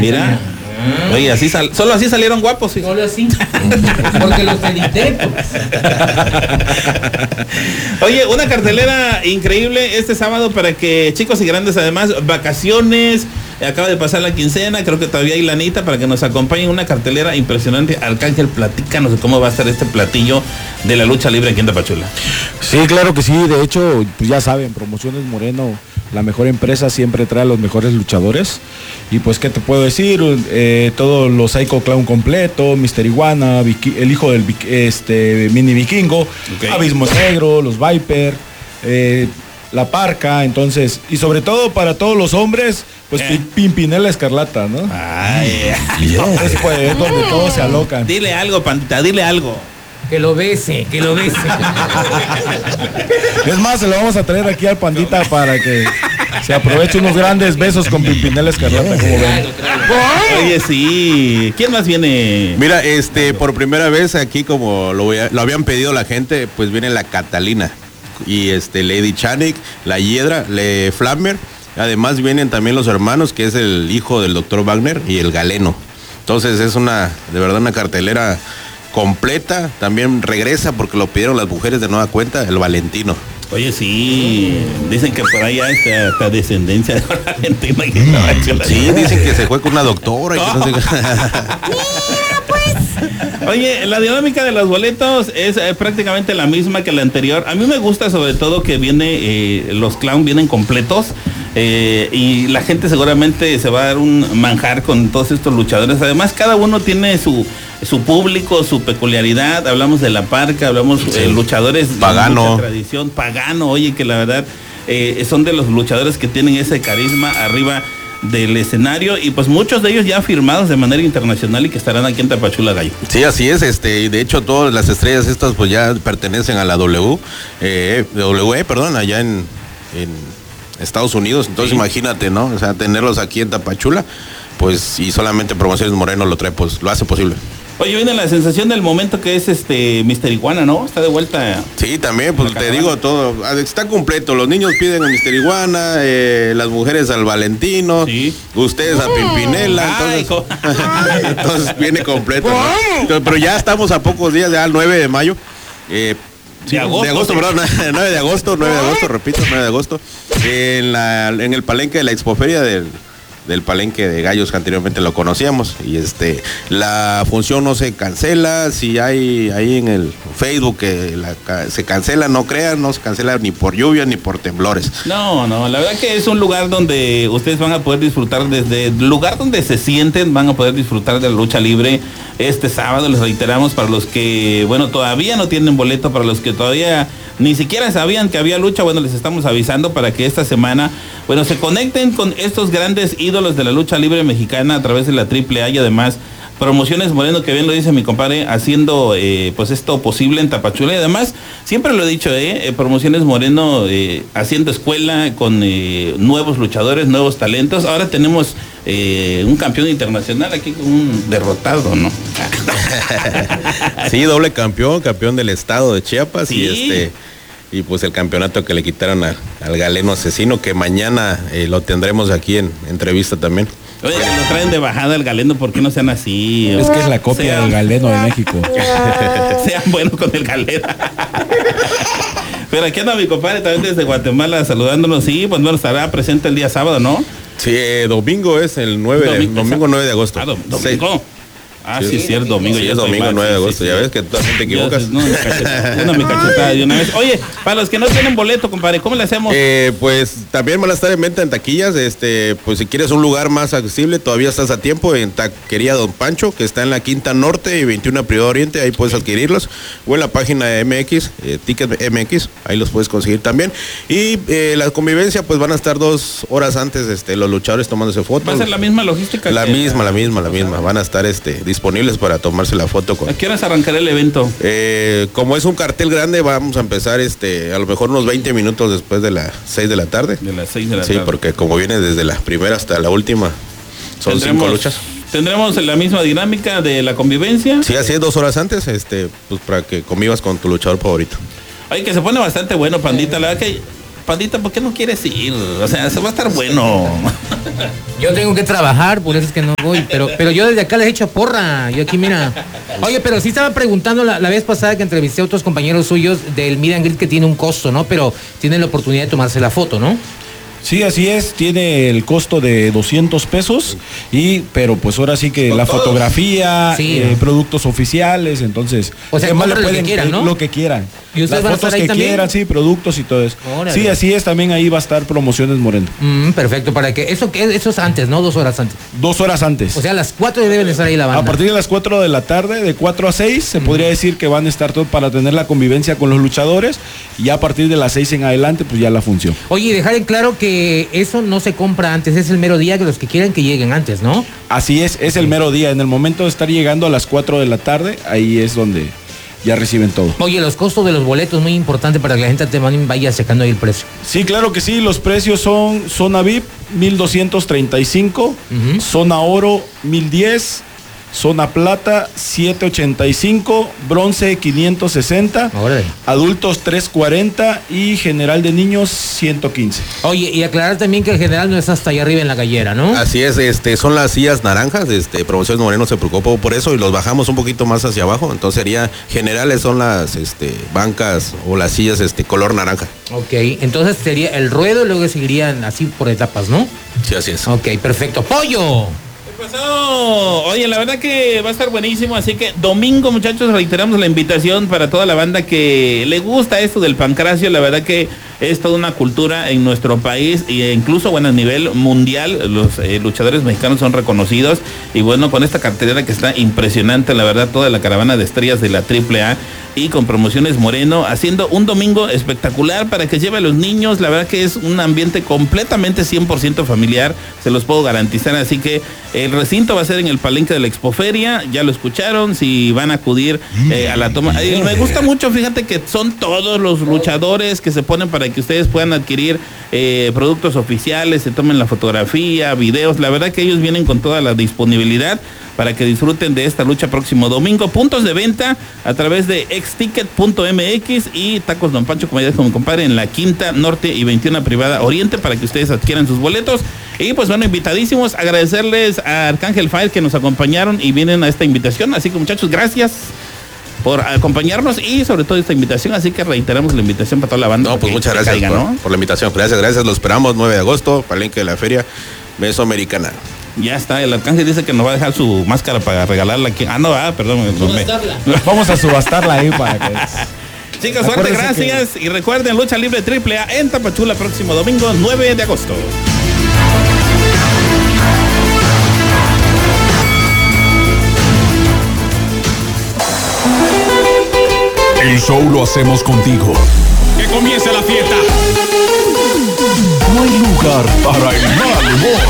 Mira. Oye, solo así salieron guapos, hijo. Solo así. Porque los edité, pues. Oye, una cartelera increíble este sábado para que chicos y grandes, además, vacaciones, acaba de pasar la quincena, creo que todavía hay lanita para que nos acompañen, una cartelera impresionante. Arcángel, platícanos de cómo va a estar este platillo de la lucha libre aquí en Tapachula. Sí, claro que sí, de hecho, pues ya saben, Promociones Moreno, la mejor empresa, siempre trae a los mejores luchadores. Y pues, ¿qué te puedo decir? Todos los Psycho Clown completo, Mr. Iguana, el hijo del Mini Vikingo, okay. Abismo Negro, los Viper, La Parca, entonces, y sobre todo para todos los hombres, pues Pimpinela Escarlata, ¿no? Ay, es pues donde todos se alocan. Dile algo, Pandita, dile algo. Que lo bese, que lo bese. Es más, se lo vamos a traer aquí al Pandita para que se aproveche unos grandes besos con Pimpinela Escarlata, como ven. Oye, sí. ¿Quién más viene? Mira, por primera vez aquí, como lo habían pedido la gente, pues viene la Catalina. Y Lady Chanik, la Hiedra, Le Flammer. Además vienen también los hermanos, que es el hijo del Dr. Wagner y el Galeno. Entonces es de verdad una cartelera completa. También regresa, porque lo pidieron las mujeres de nueva cuenta, el Valentino. Oye, sí, dicen que por ahí hay esta descendencia de Valentino. Sí, dicen que se fue con una doctora. Y que no sé... Oye, la dinámica de los boletos es prácticamente la misma que la anterior. A mí me gusta sobre todo que los clown vienen completos. Y la gente seguramente se va a dar un manjar con todos estos luchadores. Además, cada uno tiene su público, su peculiaridad. Hablamos de La Parca, hablamos luchadores Pagano. de mucha tradición, Pagano, oye, que la verdad son de los luchadores que tienen ese carisma arriba del escenario, y pues muchos de ellos ya firmados de manera internacional y que estarán aquí en Tapachula Gallo. Sí, así es, de hecho todas las estrellas estas pues ya pertenecen a la allá en Estados Unidos. Entonces sí. Imagínate, ¿no? O sea, tenerlos aquí en Tapachula, pues, y solamente Promociones Moreno lo trae, pues lo hace posible. Oye, viene la sensación del momento, que es Mr. Iguana, ¿no? Está de vuelta. Sí, también, pues te digo todo, está completo. Los niños piden a Mr. Iguana, las mujeres al Valentino, sí. Ustedes a Pimpinela, entonces viene completo, ¿no? Entonces, pero ya estamos a pocos días, ya el 9 de mayo. De agosto, perdón, 9 de agosto, repito, 9 de agosto, en el palenque de la Expoferia del palenque de gallos, que anteriormente lo conocíamos, y la función no se cancela. Si hay ahí en el Facebook que se cancela, no crean, no se cancela ni por lluvia ni por temblores. No, la verdad que es un lugar donde ustedes van a poder disfrutar, desde el lugar donde se sienten, van a poder disfrutar de la lucha libre este sábado. Les reiteramos, para los que, todavía no tienen boleto, para los que todavía ni siquiera sabían que había lucha, les estamos avisando para que esta semana, se conecten con estos grandes ídolos de la lucha libre mexicana a través de la AAA, y además Promociones Moreno, que bien lo dice mi compadre, haciendo pues esto posible en Tapachula. Y además, siempre lo he dicho, Promociones Moreno haciendo escuela con nuevos luchadores, nuevos talentos. Ahora tenemos un campeón internacional aquí con un derrotado, ¿no? Sí, doble campeón del estado de Chiapas, sí. Y pues el campeonato que le quitaron al Galeno Asesino, que mañana lo tendremos aquí en entrevista también. Oye, que lo traen de bajada el Galeno, ¿por qué no sean así? Es que es la copia del Galeno de México. Sean buenos con el Galeno. Pero aquí anda mi compadre también desde Guatemala saludándonos. Sí, pues estará presente el día sábado, ¿no? Sí, domingo es el domingo 9 de agosto. Domingo. Sí. Sí, es cierto, domingo. Sí, es domingo 9 de agosto, ya ves que tú también te equivocas. No, mi cachetada de una vez. Oye, para los que no tienen boleto, compadre, ¿cómo le hacemos? Pues también van a estar en venta en taquillas, pues si quieres un lugar más accesible, todavía estás a tiempo en Taquería Don Pancho, que está en la Quinta Norte y 21 Privado Oriente, ahí puedes adquirirlos, o en la página de MX, Ticket MX, ahí los puedes conseguir también. Y la convivencia, pues van a estar 2 horas antes, los luchadores tomándose fotos. ¿Va a ser la misma logística? La misma, van a estar disponibles para tomarse la foto con. ¿A qué horas arrancará el evento? Como es un cartel grande, vamos a empezar a lo mejor unos 20 minutos después de las 6 de la tarde. De las 6 de la tarde. Sí, porque como viene desde la primera hasta la última, son 5 luchas. ¿Tendremos la misma dinámica de la convivencia? Sí, así es, 2 horas antes, pues para que convivas con tu luchador favorito. Oye, que se pone bastante bueno, Pandita. La verdad que, Pandita, ¿por qué no quieres ir? O sea, se va a estar bueno. Yo tengo que trabajar, por eso es que no voy. Pero yo desde acá les he hecho porra. Yo aquí, mira. Oye, pero sí estaba preguntando la vez pasada que entrevisté a otros compañeros suyos del Meet and Greet que tiene un costo, ¿no? Pero tienen la oportunidad de tomarse la foto, ¿no? Sí, así es, tiene el costo de 200 pesos, pero pues ahora sí que la fotografía, Sí. productos oficiales, entonces, O sea, además le compren lo pueden que quieran, ¿no? lo que quieran. ¿Y ustedes Las van a fotos estar ahí que también? quieran, sí, productos y todo eso. Órale. Sí, así es, también ahí va a estar Promociones Moreno. Perfecto, para que eso es antes, ¿no? 2 horas antes. 2 horas antes. O sea, a las 4 deben estar ahí la banda. A partir de las 4 de la tarde, de 4 a 6, se podría decir que van a estar todos para tener la convivencia con los luchadores, y ya a partir de las 6 en adelante, pues ya la función. Oye, y dejar en claro que eso no se compra antes, es el mero día, que los que quieran que lleguen antes, ¿no? Así es el mero día. En el momento de estar llegando a las 4 de la tarde, ahí es donde ya reciben todo. Oye, los costos de los boletos, muy importante para que la gente también vaya checando ahí el precio. Sí, claro que sí, los precios son zona VIP 1235, zona oro 1010, zona plata 785, bronce 560, Órale. adultos 340 y general de niños 115. Oye, y aclarar también que el general no es hasta allá arriba en la gallera, ¿no? Así es, son las sillas naranjas, Promociones Moreno se preocupó por eso y los bajamos un poquito más hacia abajo, entonces sería generales, son las bancas o las sillas color naranja. Ok, entonces sería el ruedo y luego seguirían así por etapas, ¿no? Sí, así es. Ok, perfecto. ¡Pollo! ¿Qué pasó? Oye, la verdad que va a estar buenísimo, así que domingo, muchachos, reiteramos la invitación para toda la banda que le gusta esto del pancracio. La verdad que es toda una cultura en nuestro país e incluso, bueno, a nivel mundial, los luchadores mexicanos son reconocidos, y bueno, con esta cartelera que está impresionante, la verdad, toda la caravana de estrellas de la AAA y con Promociones Moreno, haciendo un domingo espectacular para que lleve a los niños. La verdad que es un ambiente completamente 100% familiar, se los puedo garantizar, así que el recinto va a ser en el Palenque de la Expoferia, ya lo escucharon, si van a acudir a la toma. Y me gusta mucho, fíjate que son todos los luchadores que se ponen para que ustedes puedan adquirir productos oficiales, se tomen la fotografía, videos. La verdad que ellos vienen con toda la disponibilidad para que disfruten de esta lucha próximo domingo. Puntos de venta a través de xticket.mx y Tacos Don Pancho, como ya dijo mi compadre, en la Quinta Norte y 21 Privada Oriente, para que ustedes adquieran sus boletos. Y pues bueno, invitadísimos, agradecerles a Arcángel Fire que nos acompañaron y vienen a esta invitación. Así que, muchachos, gracias por acompañarnos y sobre todo esta invitación, así que reiteramos la invitación para toda la banda. No, pues muchas gracias por la invitación. Gracias, lo esperamos 9 de agosto, Palenque de la Feria Mesoamericana. Ya está, el Arcángel dice que nos va a dejar su máscara para regalarla aquí. Perdón. Vamos a subastarla ahí para que... Chicas, suerte, gracias. Y recuerden, Lucha Libre AAA en Tapachula próximo domingo 9 de agosto. El show lo hacemos contigo. ¡Que comience la fiesta! No hay lugar para el mal humor.